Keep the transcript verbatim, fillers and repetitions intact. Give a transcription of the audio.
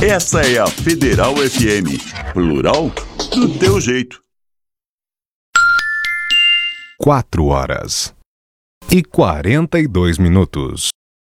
Essa é a Federal F M. Plural do teu jeito. Quatro horas e quarenta e dois minutos.